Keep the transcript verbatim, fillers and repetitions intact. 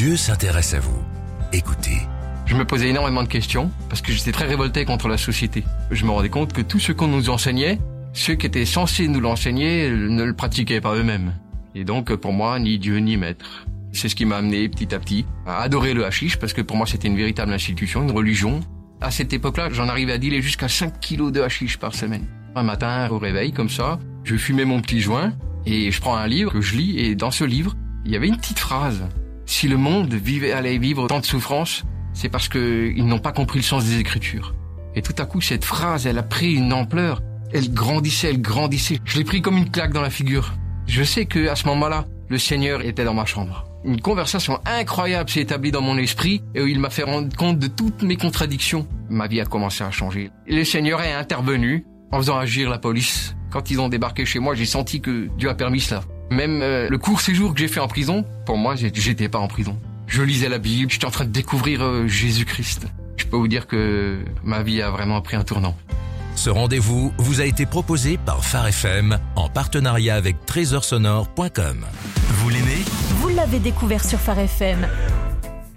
Dieu s'intéresse à vous. Écoutez. Je me posais énormément de questions parce que j'étais très révolté contre la société. Je me rendais compte que tout ce qu'on nous enseignait, ceux qui étaient censés nous l'enseigner ne le pratiquaient pas eux-mêmes. Et donc pour moi, ni Dieu ni maître. C'est ce qui m'a amené petit à petit à adorer le hashish parce que pour moi c'était une véritable institution, une religion. À cette époque-là, j'en arrivais à dealer jusqu'à cinq kilos de hashish par semaine. Un matin, au réveil, comme ça, je fumais mon petit joint et je prends un livre que je lis et dans ce livre, il y avait une petite phrase. Si le monde vivait, allait vivre tant de souffrances, c'est parce qu'ils n'ont pas compris le sens des Écritures. Et tout à coup, cette phrase, elle a pris une ampleur. Elle grandissait, elle grandissait. Je l'ai pris comme une claque dans la figure. Je sais que à ce moment-là, le Seigneur était dans ma chambre. Une conversation incroyable s'est établie dans mon esprit et où il m'a fait rendre compte de toutes mes contradictions. Ma vie a commencé à changer. Le Seigneur est intervenu en faisant agir la police. Quand ils ont débarqué chez moi, j'ai senti que Dieu a permis cela. Même euh, le court séjour que j'ai fait en prison, pour moi, j'étais pas en prison. Je lisais la Bible, j'étais en train de découvrir euh, Jésus-Christ. Je peux vous dire que ma vie a vraiment pris un tournant. Ce rendez-vous vous a été proposé par Phare F M en partenariat avec trésor sonore point com. Vous l'aimez ? Vous l'avez découvert sur Phare F M.